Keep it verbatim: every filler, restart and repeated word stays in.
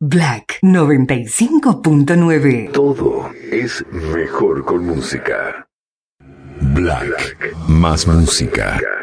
Black noventa y cinco punto nueve. Todo es mejor con música. Black, más música.